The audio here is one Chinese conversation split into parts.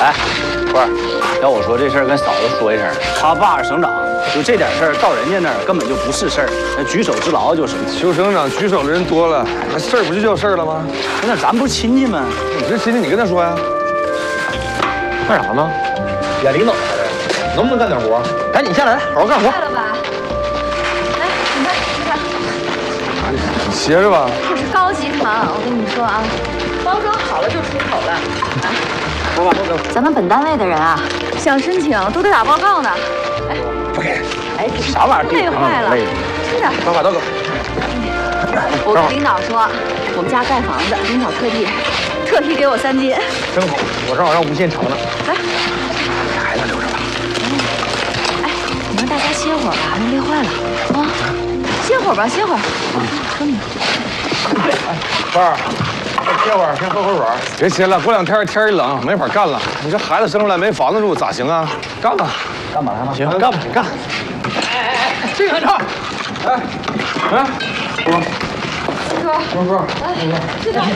哎，坤儿，要我说这事儿跟嫂子说一声，他爸是省长，就这点事儿到人家那儿根本就不是事儿，那举手之劳就是。 邱省长举手的人多了，那事儿不就叫事儿了吗？ 那咱不是亲戚吗？ 你是亲戚，你跟他说呀。 干啥呢？演领导来的，能不能干点活？赶紧下来，好好干活。 快了吧？来，你看，你看， 你歇着吧。 这是高级糖，我跟你说啊，包装好了就出口了。啊， 说吧， 咱们本单位的人啊，想申请都得打报告呢。哎， 不给。 哎， 啥玩意儿？ 累坏了，吃点。 把刀给我。 我跟领导说，我们家盖房子，领导特地给我3斤。 真好，我正好让吴昕尝尝。 来， 孩子留着吧。 哎，你让大家歇会儿吧，人累坏了啊。歇会儿吧，歇会儿。说你。 芬儿，歇会儿，先喝口水。 别歇了，过2天天一冷，没法干了。你这孩子生出来没房子住，咋行啊？干吧， 干嘛呢？ 行，干吧，干。 这个很长。哎， 叔叔，食堂，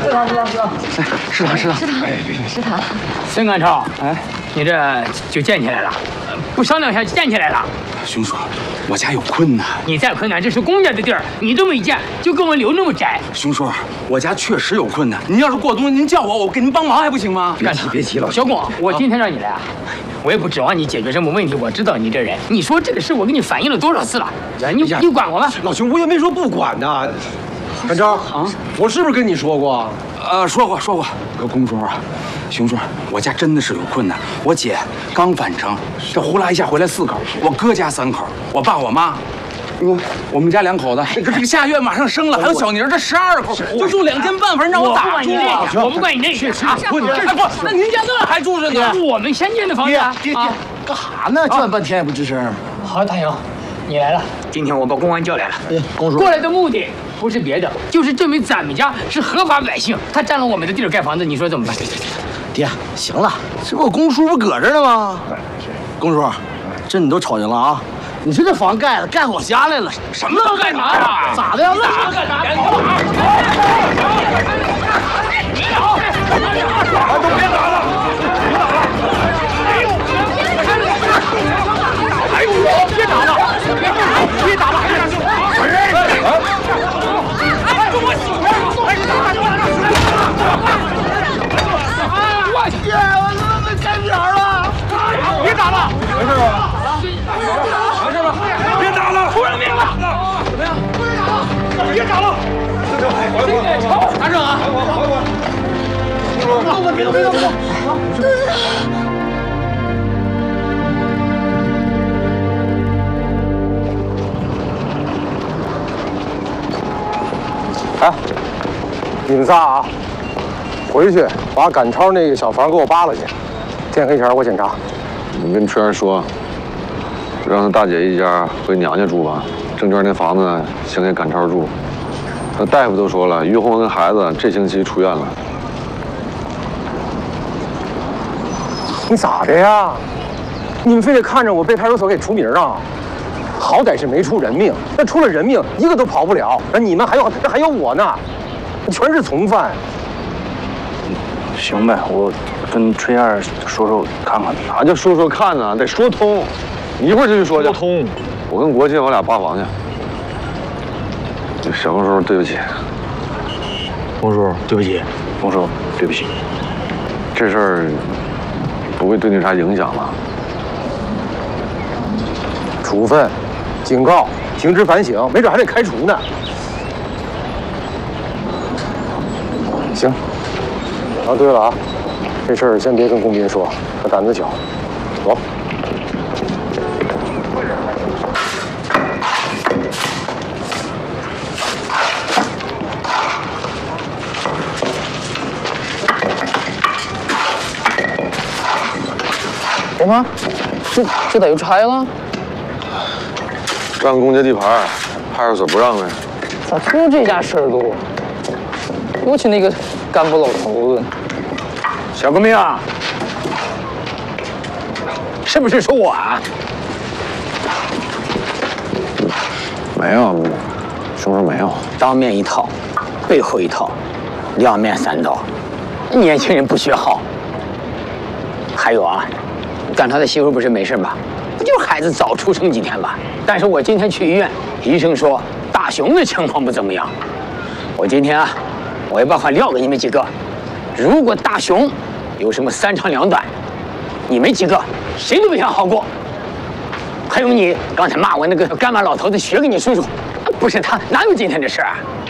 孙干超，哎，你这就建起来了，不商量一下就建起来了。 熊叔，我家有困难。 你再困难，这是公家的地儿，你这么一建，就跟我留那么窄。 熊叔，我家确实有困难。您要是过冬，您叫我，我给您帮忙还不行吗？ 别急了， 小巩，我今天让你来啊，我也不指望你解决什么问题。我知道你这人，你说这个事我给你反映了多少次了？你管我吗？ 老熊，我也没说不管呢。干超啊，我是不是跟你说过？ 说过。公叔啊，熊叔，我家真的是有困难。我姐刚返程，这呼啦一下回来4口，我哥家3口，我爸我妈。我们家2口子，这个下月马上生了，还有小妮儿，这12口，就住2间半，反正让我打住啊！ 我不管你那个， 不，那您家那还住着呢？ 我们先建的房子啊！ 干啥呢？叫半天也不吱声。 好，大勇，你来了。今天我把公安叫来了。 公叔过来的目的不是别的，就是证明咱们家是合法百姓。他占了我们的地儿盖房子，你说怎么办？ 爹，行了，这不我公叔不搁这呢吗？公叔，这你都瞅见了啊？你说这房盖的盖我家来了， 什么都干啥呀？ 咋的呀？那干啥？ 都别打了！ 哎呦，别打了！别打了！哎，跟我媳妇儿！ 我天，我他妈开瓢了！ 别打了！ 没事吧？ 没事吧？别打了！出人命了！怎么样？别打了！拿着啊！别动！ 哎，你们仨啊，回去把赶超那个小房给我扒拉去，天黑前我检查。 你跟春儿说，让他大姐一家回娘家住吧。证券那房子先给赶超住。那大夫都说了，于红跟孩子这星期出院了。 你咋的呀？你们非得看着我被派出所给除名啊？好歹是没出人命，那出了人命一个都跑不了。那你们还有我呢，全是从犯。 行呗，我跟春燕说看看。 啥叫说看呢？得说通。你一会儿就去说去。 说通。 我跟国庆我俩扒房去。什么时候对不起？ 公叔，对不起。公叔，对不起。 这事儿不会对你有啥影响吧？ 处分、警告、停职反省，没准还得开除呢。行。啊，对了啊，这事儿先别跟公斌说，他胆子小。走。 什么？这咋又拆了？ 让公家地盘，派出所不让呗。 咋就这家事儿多？尤其那个干部老头子。 小革命啊，是不是说我啊？ 没有，兄叔没有。 当面一套，背后一套，两面3刀。年轻人不学好。 还有啊，干他的媳妇不是没事吧？不就是孩子早出生几天吧？但是我今天去医院，医生说大雄的情况不怎么样。我今天啊，我也把话撂给你们几个，如果大雄有什么三长两短，你们几个谁都别想好过。还有你刚才骂我那个干妈老头子，学给你叔叔，不是他哪有今天这事啊？